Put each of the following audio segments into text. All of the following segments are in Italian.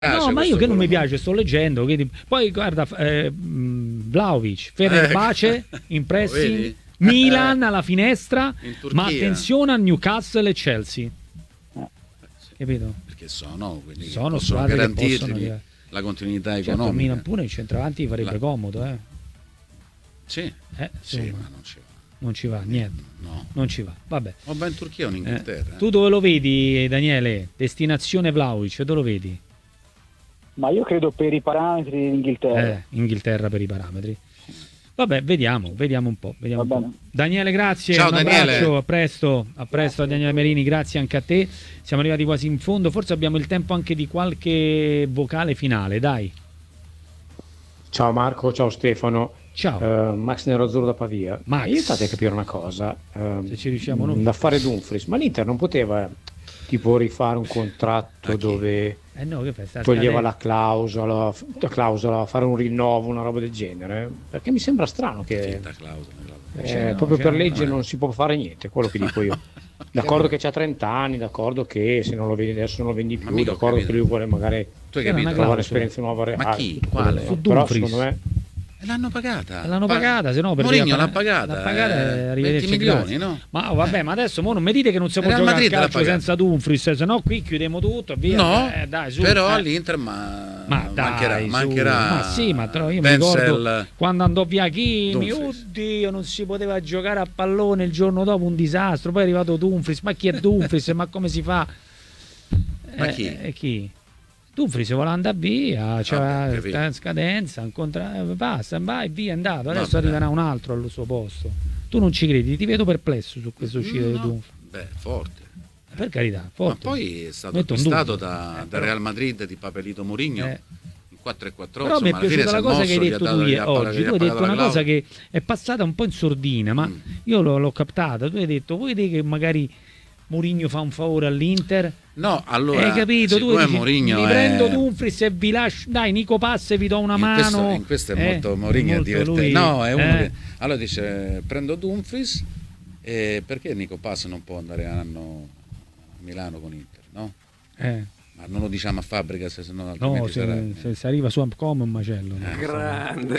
No, ma io che non mi piace, sto leggendo. Poi guarda, Vlahovic, Fenerbahce in pressing, Milan alla finestra, ma attenzione a Newcastle e Chelsea. Capito? Perché sono squadre che garantirti possono la continuità certo, economica. Milan pure il centravanti farebbe comodo, Sì, sì, ma non ci va. Non ci va, niente. No. Non ci va, vabbè. Ma va in Turchia o in Inghilterra? Tu dove lo vedi, Daniele? Destinazione Vlahovic, dove lo vedi? Ma io credo per i parametri d'Inghilterra. Inghilterra per i parametri. Vabbè, vediamo un po'. Daniele, grazie. Ciao, un Daniele. abbraccio, a presto a Daniele Merini, grazie anche a te. Siamo arrivati quasi in fondo, forse abbiamo il tempo anche di qualche vocale finale, dai. Ciao Marco, ciao Stefano. Ciao. Max Nerazzurro da Pavia. Ma io state a capire una cosa. Se ci riusciamo noi. L'affare Dumfries, ma l'Inter non poteva tipo rifare un contratto dove no, che fai, toglieva la clausola, fare un rinnovo, una roba del genere? Perché mi sembra strano che proprio per legge non si può fare niente, quello che dico io. D'accordo che c'ha 30 anni, d'accordo che se non lo vedi adesso non lo vendi più, d'accordo che lui vuole magari trovare esperienze nuove. Ma chi? Quale? Però secondo me l'hanno pagata. Se no Mourinho l'ha pagata. L'ha pagata 20 milioni, no? Ma vabbè, ma adesso non mi dite che non si può giocare a calcio senza Dumfries, se no qui chiudiamo tutto e via. No, dai, su, però all'Inter mancherà. Ma sì, ma io mi ricordo quando andò via Kimi, oddio, non si poteva giocare a pallone, il giorno dopo un disastro, poi è arrivato Dumfries, ma chi è Dumfries? Ma come si fa? Ma chi? Dumfries vuole andare via, c'è scadenza, basta, vai via, è andato, adesso arriverà un altro al suo posto. Tu non ci credi, ti vedo perplesso su questo uscita di Dumfries. Beh, forte. Per carità, forte. Ma poi è stato acquistato da Real Madrid di Papelito Mourinho in 4-4. Però mi è piaciuta la cosa che hai detto tu oggi. Tu hai detto una cosa che è passata un po' in sordina, ma io l'ho captata. Tu hai detto, vuoi dire che magari Mourinho fa un favore all'Inter? No, allora hai capito? Tu dici, Mourinho mi prendo Dumfries e vi lascio, dai, Nico Passe vi do una mano. In questo è molto Mourinho, è divertente. No, è uno che allora dice prendo Dumfries perché Nico Passe non può andare a Milano con Inter, no? Ma non lo diciamo a fabbrica, se no altrimenti se arriva su Amcom è un macello. Grande.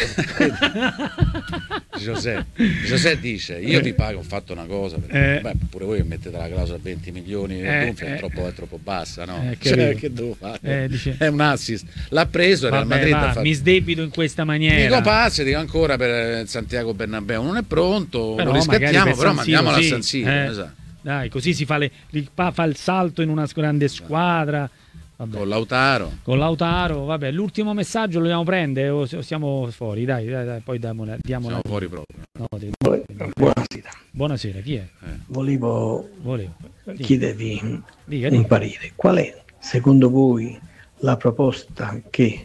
José dice, io vi pago, ho fatto una cosa, perché, pure voi mettete la clausola a 20 milioni è troppo bassa, no? Che devo fare? È un assist. l'ha preso Real Madrid, mi sdebito in questa maniera. Dico Pazzi, dico ancora per Santiago Bernabéu non è pronto, però lo riscattiamo, però mandiamolo a San Siro, esatto. Dai, così si fa il salto in una grande squadra. Vabbè. Con Lautaro, vabbè, l'ultimo messaggio lo dobbiamo prendere o siamo fuori? Dai, poi diamo siamo fuori proprio. No, buonasera. Buonasera, chi è? Volevo chiedervi un parere. Qual è, secondo voi, la proposta che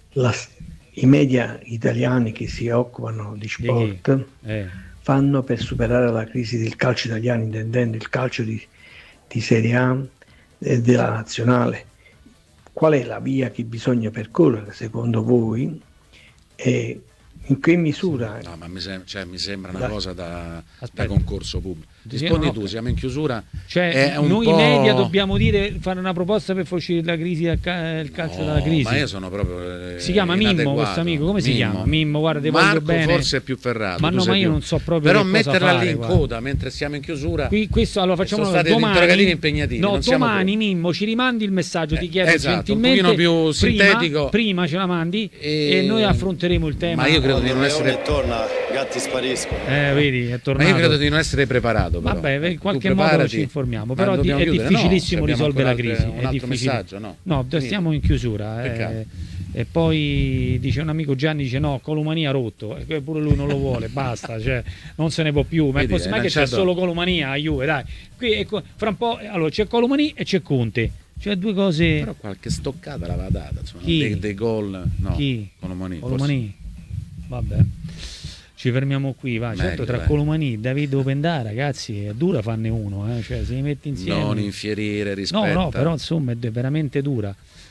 i media italiani che si occupano di sport fanno per superare la crisi del calcio italiano, intendendo il calcio di Serie A e della nazionale? Qual è la via che bisogna percorrere secondo voi e in che misura? No, ma mi sembra una cosa da concorso pubblico. Rispondi tu, siamo in chiusura. Noi media dobbiamo fare una proposta per far uscire la crisi il calcio dalla crisi. Ma io sono proprio si chiama Mimmo questo amico, come si chiama? Mimmo, guarda, te voglio bene. Forse è più ferrato. Ma no, ma io non so proprio. Però metterla lì in coda mentre siamo in chiusura. Questo allora facciamo domani impegnativi. No, domani Mimmo ci rimandi il messaggio, ti chiedo gentilmente. Un pochino più sintetico. Prima ce la mandi e noi affronteremo il tema. Ma io credo di non essere torna, gatti spariscono. Vedi, è tornato. Ma io credo di non essere preparato. Però. Vabbè, in qualche modo ci informiamo, però è difficilissimo risolvere la crisi. Un altro messaggio, no, stiamo in chiusura. E poi dice un amico Gianni, dice no, Colomania rotto, e pure lui non lo vuole, basta, cioè non se ne può più. Ma è possibile che c'è solo Colomania a Juve, dai. Qui fra un po' allora c'è Colomania e c'è Conte. Cioè due cose. Però qualche stoccata l'aveva data, insomma, dei gol, no. Chi? Colomani. Vabbè. Ci fermiamo qui, va. Certo, tra Colomani e David Opendà, ragazzi, è dura farne uno, cioè se li metti insieme. Non infierire rispetto. No, però insomma è veramente dura.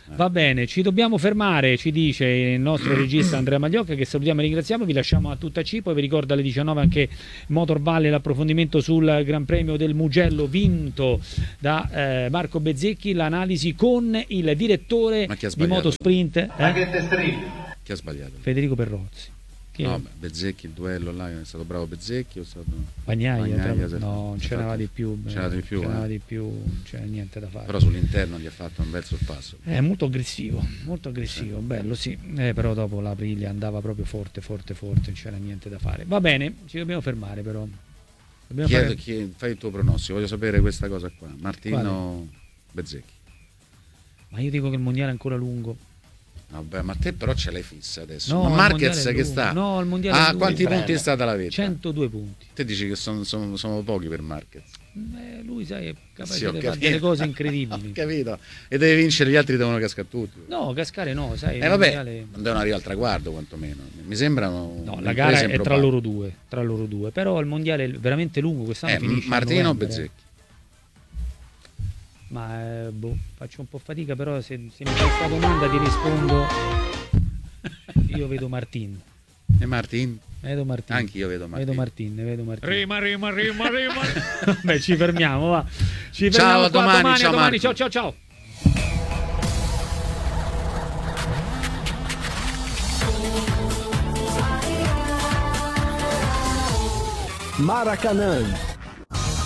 Va bene, ci dobbiamo fermare, ci dice il nostro regista Andrea Magliocca, che salutiamo e ringraziamo. Vi lasciamo a tutta C, poi vi ricordo alle 19 anche Motor Valle, l'approfondimento sul Gran Premio del Mugello vinto da Marco Bezzecchi, l'analisi con il direttore di Motosprint. Chi ha sbagliato? Federico Perrozzi. No, Bezzecchi, il duello là, è stato bravo Bezzecchi o è stato Bagnaia no, non c'era di più, c'era di più, c'era niente da fare. Però sull'interno gli ha fatto un bel sorpasso. È molto aggressivo, bello sì, però dopo la Aprilia andava proprio forte, non c'era niente da fare. Va bene, ci dobbiamo fermare però. Fai il tuo pronostico, voglio sapere questa cosa qua. Martino Bezzecchi. Ma io dico che il mondiale è ancora lungo. Vabbè, ma te però ce l'hai fissa adesso. No, ma Marquez che sta? No, il mondiale quanti punti è stata la vetta? 102 punti. Te dici che sono pochi per Marquez. Lui sai è capace di fare delle cose incredibili. Ho capito. E deve vincere, gli altri devono cascare tutti. No, cascare no, sai. Vabbè, mondiale... non devono arrivare al traguardo quantomeno. Mi sembrano. No, la gara è tra loro due. Però il mondiale è veramente lungo, quest'anno finisce. Martino o Bezzecchi? Ma faccio un po' fatica, però se mi fai questa domanda ti rispondo. Io vedo Martin. E Martin? Vedo Martin. Anche io vedo Martin. Vedo Martin. Rima. Beh, ci fermiamo, va. Ciao, a domani. Ciao. Maracanã